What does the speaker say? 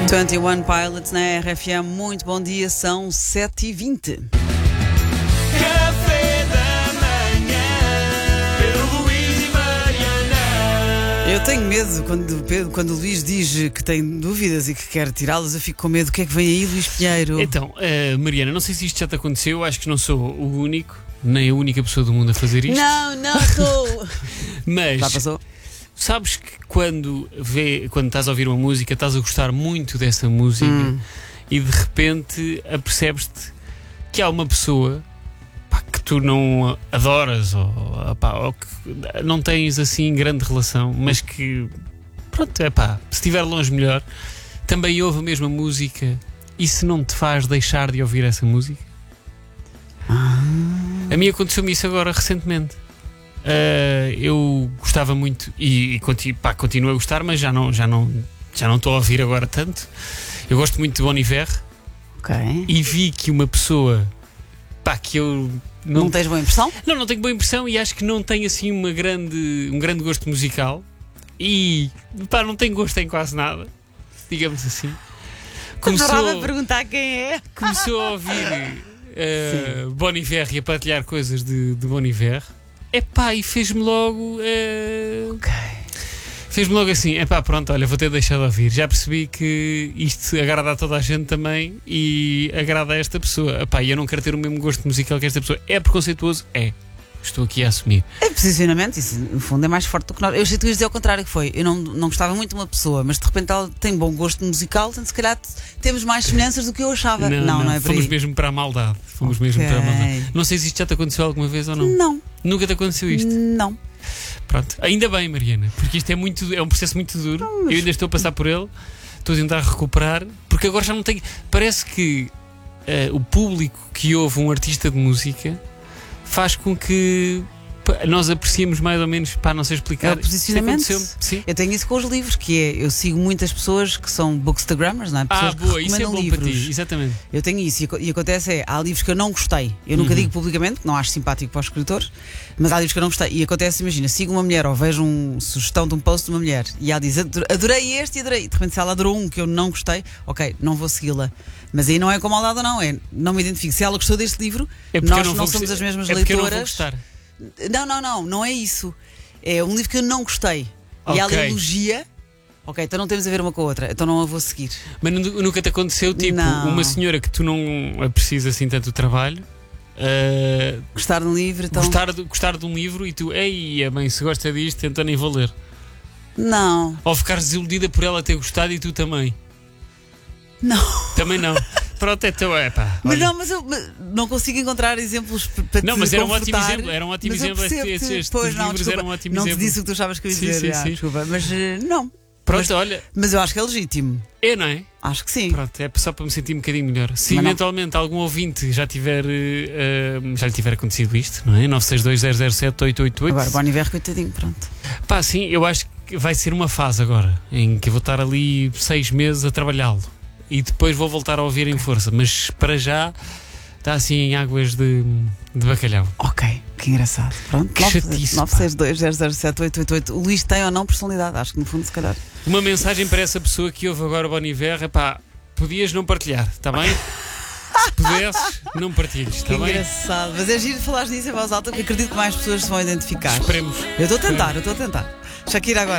21 Pilots na RFM, muito bom dia, são 7h20. Café da manhã, Pedro, Luís e Mariana. Eu tenho medo quando o Luís diz que tem dúvidas e que quer tirá-las, eu fico com medo. O que é que vem aí, Luís Pinheiro? Então, Mariana, não sei se isto já te aconteceu, acho que não sou o único, nem a única pessoa do mundo a fazer isto. Não sou. Mas Já passou? sabes que quando estás a ouvir uma música, estás a gostar muito dessa música e de repente apercebes-te que há uma pessoa que tu não adoras ou que não tens assim grande relação, mas que pronto, se estiver longe melhor, também ouve a mesma música e se não te faz deixar de ouvir essa música. A mim aconteceu-me isso agora recentemente. Eu gostava muito e continuo a gostar, mas já não estou a ouvir agora tanto. Eu gosto muito de Bon Iver. Ok. E vi que uma pessoa que eu Não tens boa impressão? não tenho boa impressão e acho que não tem assim um grande gosto musical e não tem gosto em quase nada, digamos assim. Adorava perguntar quem é. Começou a ouvir Bon Iver e a partilhar coisas de Bon Iver. E fez-me logo. Fez-me logo assim: pronto, olha, vou ter deixado de ouvir. Já percebi que isto agrada a toda a gente também e agrada a esta pessoa. E eu não quero ter o mesmo gosto musical que esta pessoa. É preconceituoso? É. Estou aqui a assumir. É posicionamento, isso no fundo é mais forte do que nós. Eu achei que tu ias dizer ao contrário, que foi. Eu não gostava muito de uma pessoa, mas de repente ela tem bom gosto musical, portanto se calhar temos mais semelhanças do que eu achava. Não é por fomos aí. mesmo para a maldade. Mesmo para a maldade. Não sei se isto já te aconteceu alguma vez ou não. Não. Nunca te aconteceu isto? Não. Pronto. Ainda bem, Mariana, porque isto é um processo muito duro. Eu ainda estou a passar por ele, estou a tentar recuperar, porque agora já não tenho. Parece que o público que ouve um artista de música faz com que nós apreciemos mais ou menos, não sei explicar. É o posicionamento. Sim. Eu tenho isso com os livros, que é, eu sigo muitas pessoas que são bookstagrammers, não é? Pessoas que boa, isso é recomendam bom livros. para ti, exatamente. Eu tenho isso e acontece há livros que eu não gostei. Eu nunca digo publicamente, porque não acho simpático para os escritores, mas há livros que eu não gostei. E acontece, imagina, sigo uma mulher ou vejo uma sugestão de um post de uma mulher e ela diz, adorei este e adorei. De repente, se ela adorou um que eu não gostei, ok, não vou segui-la. Mas aí não é com maldade, não é? Não me identifico. Se ela gostou deste livro, nós não somos as mesmas leitoras. Eu não vou gostar. Não é isso. É um livro que eu não gostei. E ela elogia. Ok, então não temos a ver uma com a outra. Então não a vou seguir. Mas nunca te aconteceu, tipo, uma senhora que tu não aprecias assim tanto o trabalho, gostar de um livro, então... gostar de um livro e tu, bem, se gosta disto, então nem vou ler. Não. Ou ficares desiludida por ela ter gostado e tu também. Não. Também não. Pronto, então Mas eu não consigo encontrar exemplos para te Não, mas era um ótimo confortar. exemplo. Era um ótimo Mas eu exemplo. percebo-te. Estes Pois não, livros desculpa, eram um ótimo não exemplo. te disse o que tu achavas que eu ia dizer. Sim. Desculpa, mas não. Pronto, olha. Mas eu acho que é legítimo. É, não é? Acho que sim. Pronto, é só para me sentir um bocadinho melhor. Se Mas eventualmente algum ouvinte já lhe tiver acontecido isto, não é? 962-007-888. Agora, Bon Iver, coitadinho, pronto. Sim, eu acho que vai ser uma fase agora em que eu vou estar ali 6 meses a trabalhá-lo e depois vou voltar a ouvir em força, mas para já está assim em águas de bacalhau. Ok, que engraçado. Pronto, Que chatice, 962-007-888. O Luís tem ou não personalidade? Acho que no fundo, se calhar. Uma mensagem para essa pessoa que ouve agora Bon Iver: podias não partilhar, está bem? Se pudesses, não partilhes, está Que bem? engraçado. Mas é giro falar nisso em voz alta, porque acredito que mais pessoas se vão identificar. Esperemos. Eu estou a tentar. Shakira agora.